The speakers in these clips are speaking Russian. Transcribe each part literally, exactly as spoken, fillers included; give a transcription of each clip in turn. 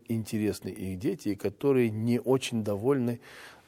интересны их дети, и которые не очень довольны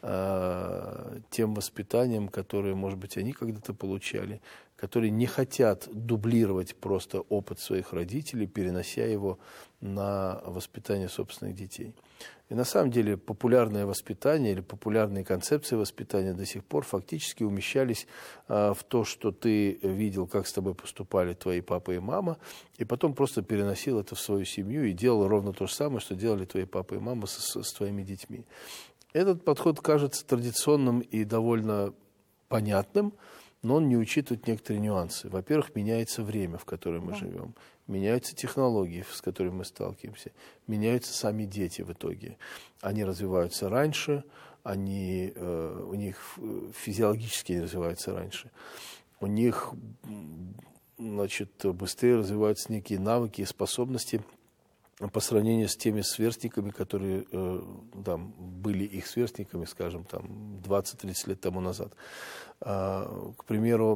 э, тем воспитанием, которое, может быть, они когда-то получали, которые не хотят дублировать просто опыт своих родителей, перенося его на воспитание собственных детей. И на самом деле популярное воспитание или популярные концепции воспитания до сих пор фактически умещались а, в то, что ты видел, как с тобой поступали твои папа и мама, и потом просто переносил это в свою семью и делал ровно то же самое, что делали твои папа и мама с, с твоими детьми. Этот подход кажется традиционным и довольно понятным, но он не учитывает некоторые нюансы. Во-первых, меняется время, в котором мы да. живем. Меняются технологии, с которыми мы сталкиваемся. Меняются сами дети в итоге. Они развиваются раньше, они, э, у них физиологически развиваются раньше. У них, значит, быстрее развиваются некие навыки и способности по сравнению с теми сверстниками, которые э, да, были их сверстниками, скажем, там, двадцать-тридцать лет тому назад. А, к примеру,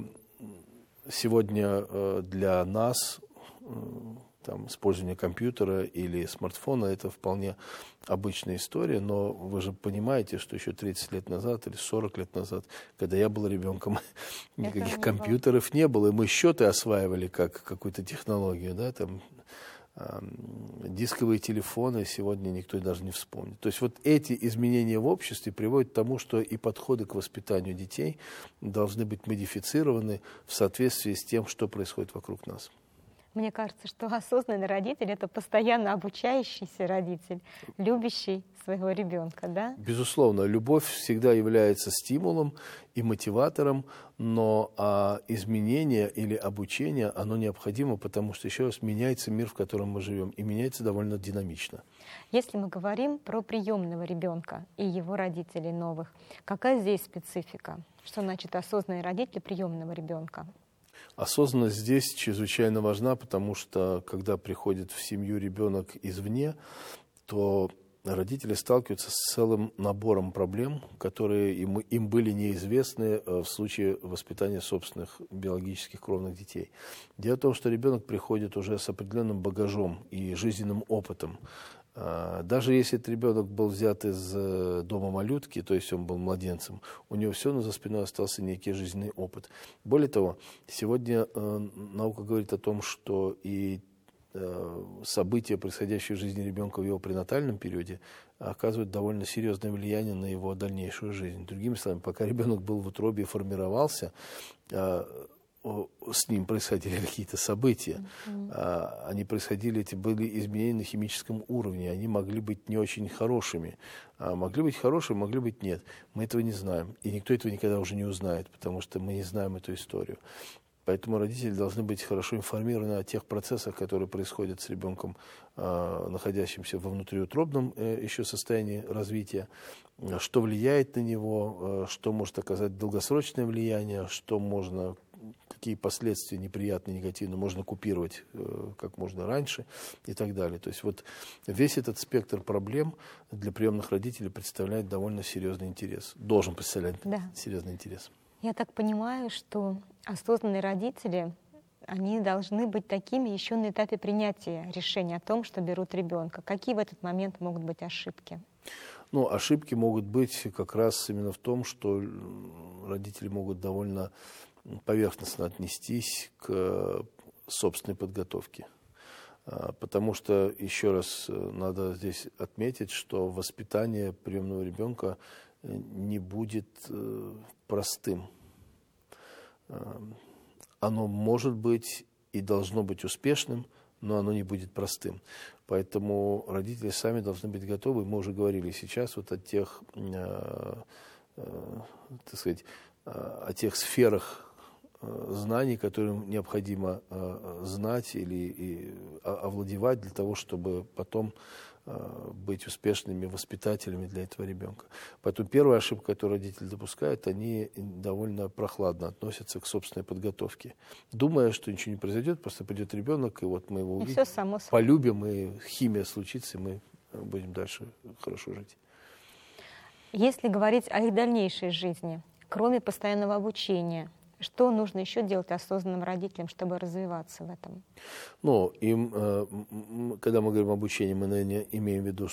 сегодня э, для нас э, там, использование компьютера или смартфона – это вполне обычная история, но вы же понимаете, что еще тридцать лет назад или сорок лет назад, когда я был ребенком, никаких не компьютеров было. не было, и мы счеты осваивали как какую-то технологию, да, там, дисковые телефоны сегодня никто даже не вспомнит. То есть вот эти изменения в обществе приводят к тому, что и подходы к воспитанию детей должны быть модифицированы в соответствии с тем, что происходит вокруг нас. Мне кажется, что осознанный родитель — это постоянно обучающийся родитель, любящий своего ребенка, да? Безусловно, любовь всегда является стимулом и мотиватором, но а, изменение или обучение, оно необходимо, потому что, еще раз, меняется мир, в котором мы живем, и меняется довольно динамично. Если мы говорим про приемного ребенка и его родителей новых, какая здесь специфика? Что значит осознанный родитель приемного ребенка? Осознанность здесь чрезвычайно важна, потому что, когда приходит в семью ребенок извне, то родители сталкиваются с целым набором проблем, которые им, им были неизвестны в случае воспитания собственных биологических кровных детей. Дело в том, что ребенок приходит уже с определенным багажом и жизненным опытом. Даже если этот ребенок был взят из дома малютки, то есть он был младенцем, у него все равно за спиной остался некий жизненный опыт. Более того, сегодня наука говорит о том, что и события, происходящие в жизни ребенка в его пренатальном периоде, оказывают довольно серьезное влияние на его дальнейшую жизнь. Другими словами, пока ребенок был в утробе и формировался, с ним происходили какие-то события. Mm-hmm. Они происходили, эти были изменения на химическом уровне, они могли быть не очень хорошими. Могли быть хорошими, могли быть нет. Мы этого не знаем, и никто этого никогда уже не узнает, потому что мы не знаем эту историю. Поэтому родители должны быть хорошо информированы о тех процессах, которые происходят с ребенком, находящимся во внутриутробном еще состоянии развития, что влияет на него, что может оказать долгосрочное влияние, что можно, какие последствия неприятные, негативные можно купировать как можно раньше и так далее. То есть вот весь этот спектр проблем для приемных родителей представляет довольно серьезный интерес, должен представлять да. серьезный интерес. Я так понимаю, что осознанные родители, они должны быть такими еще на этапе принятия решения о том, что берут ребенка. Какие в этот момент могут быть ошибки? Ну, ошибки могут быть как раз именно в том, что родители могут довольно поверхностно отнестись к собственной подготовке. Потому что, еще раз, надо здесь отметить, что воспитание приемного ребенка не будет простым. Оно может быть и должно быть успешным, но оно не будет простым. Поэтому родители сами должны быть готовы. Мы уже говорили сейчас вот о тех, э, э, так сказать, о тех сферах знаний, которые необходимо э, знать или и, овладевать для того, чтобы потом э, быть успешными воспитателями для этого ребенка. Поэтому первая ошибка, которую родители допускают, они довольно прохладно относятся к собственной подготовке, думая, что ничего не произойдет, просто придет ребенок, и вот мы его увидим, полюбим, и химия случится, и мы будем дальше хорошо жить. Если говорить о их дальнейшей жизни, кроме постоянного обучения, что нужно еще делать осознанным родителям, чтобы развиваться в этом? Ну, им, когда мы говорим об обучении, мы, наверное, имеем в виду